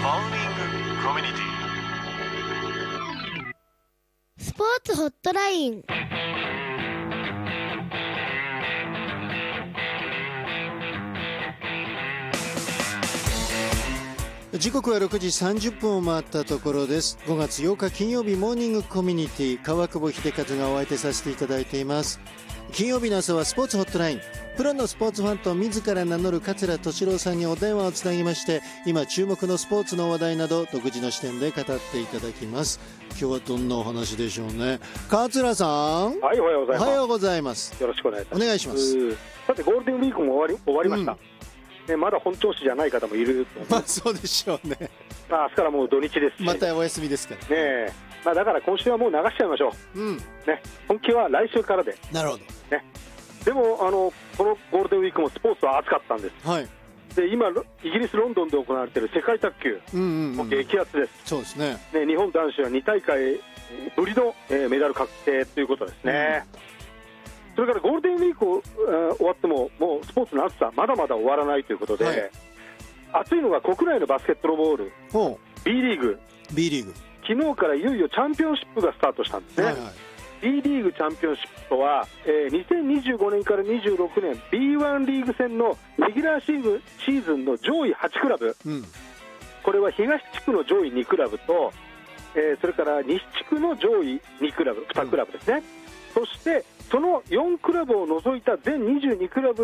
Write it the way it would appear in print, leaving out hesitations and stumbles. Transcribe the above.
コミュニティスポーツホットライン。 時刻は6時30分を回ったところです。5月8日金曜日、モーニングコミュニティ、川久保秀和がお相手させていただいています。金曜日の朝はスポーツホットライン。プロのスポーツファンと自ら名乗る桂敏郎さんにお電話をつなぎまして、今注目のスポーツの話題など独自の視点で語っていただきます。今日はどんなお話でしょうね。桂さん。 はい、おはようございます。 おはようございます。 よろしくお願いします。 お願いします。 さて、ゴールデンウィークも終わりました、まだ本調子じゃない方もいると思います。 そうでしょうね。 明日からもう土日ですし、 またお休みですからね。だから今週はもう流しちゃいましょう、本気は来週からで。 なるほど、 でもこのゴールデンウィークもスポーツは熱かったんです、で今イギリス・ロンドンで行われている世界卓球、もう激アツです。 そうですね。 日本男子は2大会ぶりのメダル確定ということですね、それからゴールデンウィーク終わってももうスポーツの熱さまだまだ終わらないということで、熱いのが国内のバスケットボール B リーグ。昨日からいよいよチャンピオンシップがスタートしたんですね、B リーグチャンピオンシップとは、2025年から26年 B1 リーグ戦のレギュラーシーズンの上位8クラブ、これは東地区の上位2クラブと、それから西地区の上位2クラブですね、そしてその4クラブを除いた全22クラブ